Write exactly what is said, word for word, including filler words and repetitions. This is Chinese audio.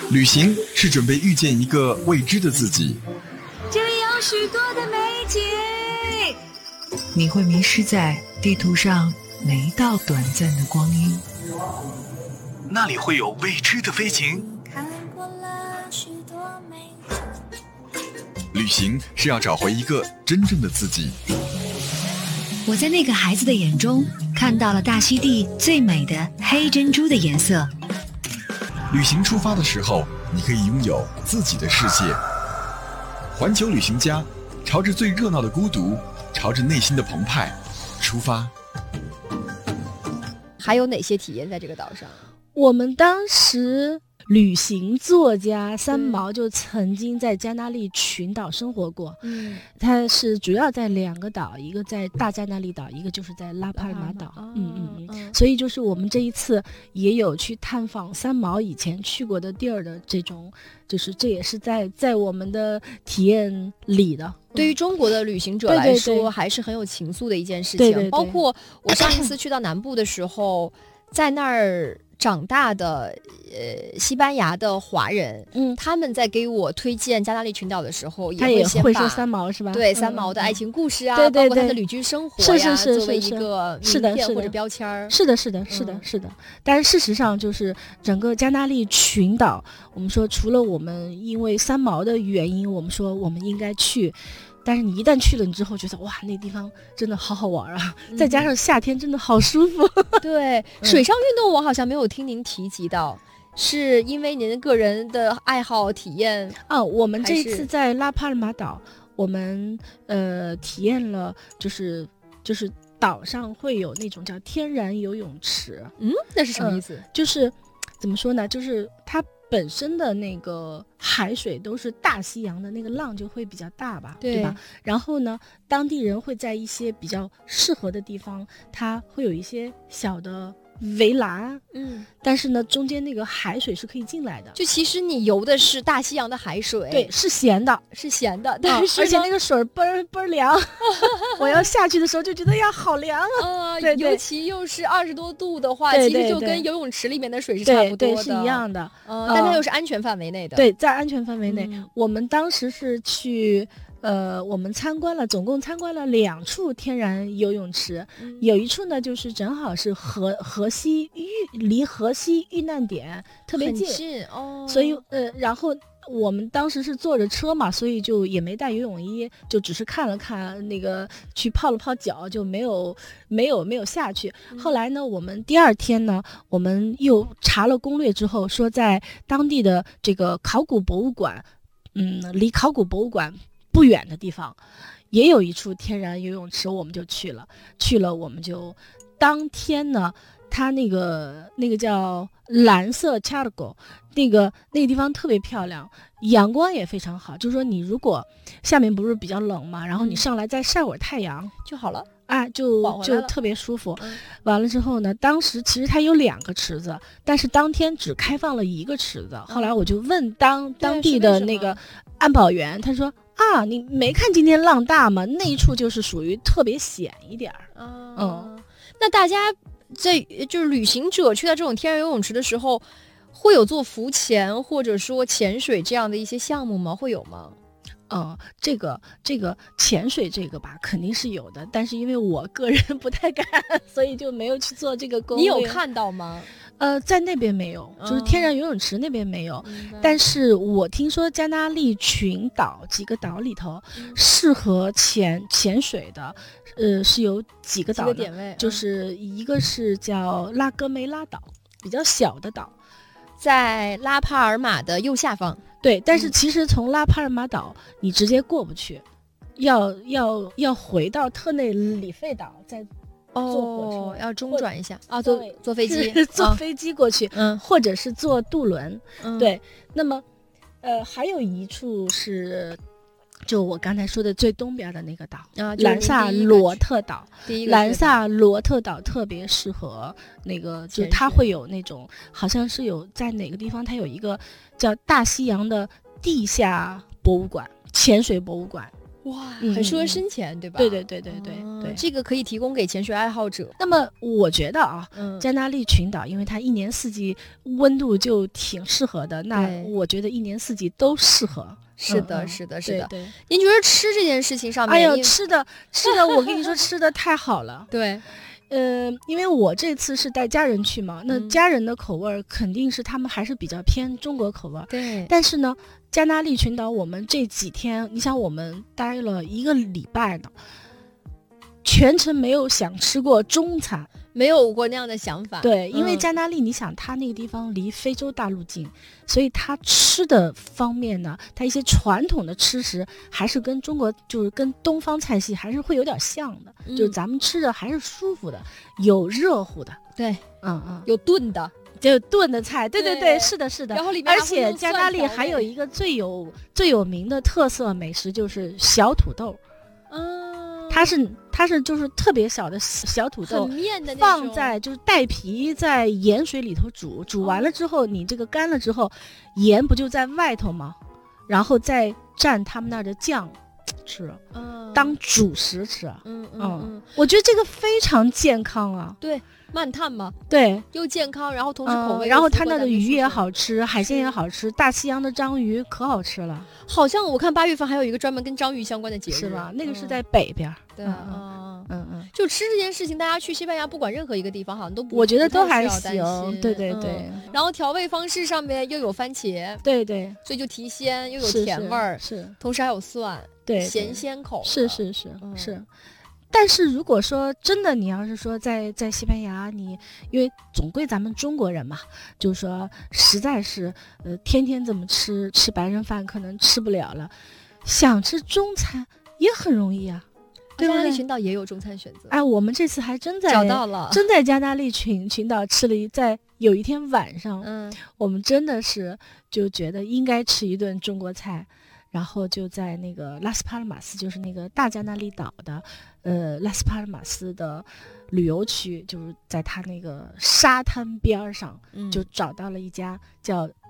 旅行是准备遇见一个未知的自己， 这里有许多的美景， 你会迷失在地图上每一道短暂的光阴， 那里会有未知的飞行。 看过了许多美景。 旅行是要找回一个真正的自己。 我在那个孩子的眼中看到了大溪地最美的黑珍珠的颜色。 旅行出发的时候，你可以拥有自己的世界。环球旅行家，朝着最热闹的孤独，朝着内心的澎湃出发。 还有哪些体验在这个岛上？ 我们当时旅行作家三毛就曾经在加那利群岛生活过，嗯，他是主要在两个岛，一个在大加那利岛，一个就是在拉帕尔马岛，嗯嗯嗯，所以就是我们这一次也有去探访三毛以前去过的地儿的这种，就是这也是在在我们的体验里的。 对于中国的旅行者来说，对对对，还是很有情愫的一件事情。对对对，包括我上一次去到南部的时候，在那儿长大的呃西班牙的华人，嗯，他们在给我推荐加那利群岛的时候， 他也会说三毛是吧？ 对，三毛的爱情故事啊， 对对对， 包括他的旅居生活呀， 是是是作为一个名片或者标签儿。 是的，是的，是的，是的。但是事实上，就是整个加那利群岛，我们说除了我们因为三毛的原因，我们说我们应该去。但是你一旦去了你之后觉得哇那地方真的好好玩啊、嗯、再加上夏天真的好舒服。 对、嗯、水上运动我好像没有听您提及到，是因为您个人的爱好体验啊？我们这次在拉帕尔马岛我们呃体验了就是就是岛上会有那种叫天然游泳池。 嗯，那是什么意思、 呃、就是怎么说呢，就是它本身的那个海水都是大西洋的，那个浪就会比较大吧， 对, 对吧？然后呢，当地人会在一些比较适合的地方，它会有一些小的围栏，嗯，但是呢，中间那个海水是可以进来的。 就其实你游的是大西洋的海水， 对，是咸的， 是咸的，但是、 哦、而且那个水倍儿倍儿凉，我要下去的时候就觉得呀，好凉啊！ 呃、 对对， 尤其又是二十多度的话， 对对对， 其实就跟游泳池里面的水是差不多的， 对对，是一样的。 呃、但它又是安全范围内的。 对，在安全范围内、嗯，我们当时是去。呃，我们参观了，总共参观了两处天然游泳池，嗯、有一处呢，就是正好是河河西遇离河西遇难点特别近， 很近哦， 所以呃，然后我们当时是坐着车嘛，所以就也没带游泳衣，就只是看了看那个，去泡了泡脚，就没有没有没有下去。嗯、后来呢，我们第二天呢，我们又查了攻略之后，说在当地的这个考古博物馆，嗯，离考古博物馆不远的地方也有一处天然游泳池，我们就去了去了我们就当天呢，它那个那个叫蓝色 Chargo， 那个那个地方特别漂亮，阳光也非常好，就是说你如果下面不是比较冷嘛，然后你上来再晒会儿太阳、嗯、 就好了啊，就就特别舒服、嗯、完了之后呢，当时其实它有两个池子，但是当天只开放了一个池子、嗯、后来我就问当当地的那个安保员，他说啊，你没看今天浪大吗？那一处就是属于特别险一点儿、 啊、嗯，那大家在就是旅行者去到这种天然游泳池的时候，会有做浮潜或者说潜水这样的一些项目吗？会有吗？ 嗯，这个这个潜水这个吧，肯定是有的，但是因为我个人不太敢，所以就没有去做这个攻略。 你有看到吗？ 呃，在那边没有，就是天然游泳池那边没有。嗯、但是我听说加那利群岛几个岛里头，嗯、适合潜潜水的，呃，是有几个岛的， 几个点位， 就是一个是叫拉戈梅拉岛，比较小的岛。 在拉帕尔马的右下方， 对，但是其实从拉帕尔马岛你直接过不去，要要要回到特内里费岛再坐火车、 哦，要中转一下啊，坐坐飞机， 坐飞机过去，嗯，或者是坐渡轮，嗯，对。那么，呃，还有一处是。就我刚才说的最东边的那个岛啊，兰萨罗特岛。兰萨罗特岛特别适合那个，就它会有那种，好像是有在哪个地方，它有一个叫大西洋的地下博物馆、潜水博物馆。 哇， 嗯很适合深潜，对吧？ 对对对对对哦对。 这个可以提供给潜水爱好者。 那么我觉得啊， 嗯， 加那利群岛，因为它一年四季温度就挺适合的，那对我觉得一年四季都适合。 是的， 嗯嗯是的，是的。 对对。 您觉得吃这件事情上面， 哎呦， 因为吃的吃的，我跟你说，吃的太好了。 对， 呃，因为我这次是带家人去嘛，那嗯家人的口味儿肯定是他们还是比较偏中国口味儿。 对， 但是呢，加那利群岛我们这几天，你想我们待了一个礼拜呢，全程没有想吃过中餐。 没有过那样的想法。 对，因为嗯加那利，你想它那个地方离非洲大陆近，所以它吃的方面呢，它一些传统的吃食还是跟中国就是跟东方菜系还是会有点像的， 嗯就是咱们吃的还是舒服的，有热乎的。 对， 嗯嗯， 有炖的， 就炖的菜，对对对对，是的，是的。 然后里面而还会用且加那利蒜调味还有一个最有最有名的特色美食就是小土豆， 嗯， 它是它是就是特别小的小土豆很，面的那放种在就是带皮在盐水里头煮，煮完了之后，你这个干了之后，盐不就在外头吗？然后再蘸他们那儿的酱吃， 嗯当主食吃。 嗯嗯嗯嗯， 我觉得这个非常健康啊。 对，慢碳嘛， 对， 又健康，然后同时口味又符合咱们舒适、 嗯，然后它那的鱼也好吃，海鲜也是好吃，大西洋的章鱼可好吃了， 好像我看八月份还有一个专门跟章鱼相关的节日， 是吧？那个是嗯在北边儿。 对嗯啊。 嗯嗯， 就吃这件事情，大家去西班牙不管任何一个地方，好像都不我觉得不太都还需要担行。 心对对嗯对然后调味方式上面又有番茄， 对对， 所以就提鲜又有是甜味儿， 是是同时还有蒜， 对对咸鲜口的， 是是是嗯是。但是如果说真的，你要是说在在西班牙，你因为总归咱们中国人嘛，就是说实在是呃天天这么吃吃白人饭可能吃不了了，想吃中餐也很容易啊，对加那利不对？ 群岛也有中餐选择， 哎，我们这次还真在找到了， 真在加那利群群岛吃了一，在有一天晚上， 嗯我们真的是就觉得应该吃一顿中国菜，然后就在那个拉斯帕尔马斯，就是那个大加那利岛的，呃，拉斯帕尔马斯的旅游区，就是在它那个沙滩边儿上， 嗯就找到了一家叫